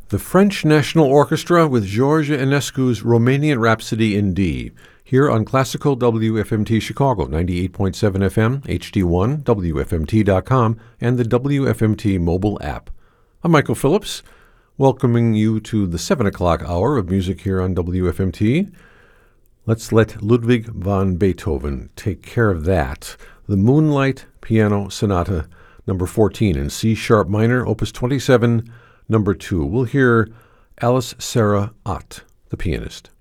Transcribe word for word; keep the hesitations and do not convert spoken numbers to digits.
The French National Orchestra with Georges Enescu's Romanian Rhapsody in D, here on Classical W F M T Chicago, ninety-eight point seven F M, H D one, W F M T dot com, and the W F M T mobile app. I'm Michael Phillips, welcoming you to the seven o'clock hour of music here on W F M T. Let's let Ludwig van Beethoven take care of that. The Moonlight Piano Sonata, number fourteen in C sharp minor, opus twenty-seven, number two. We'll hear Alice Sarah Ott, the pianist.